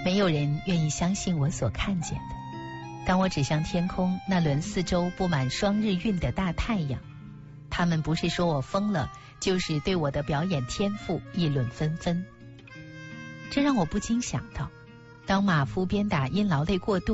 没有人愿意相信我所看见的。当我指向天空那轮四周布满双日晕的大太阳，他们不是说我疯了，就是对我的表演天赋议论纷纷。这让我不禁想到，当马夫鞭打因劳累过度